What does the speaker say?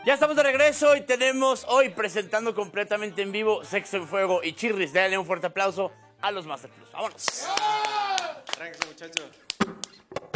Ya estamos de regreso y tenemos hoy presentando completamente en vivo Sexo en Fuego y Chirris. Dale un fuerte aplauso a los Master Plus. ¡Vámonos! Tranquilo, muchachos.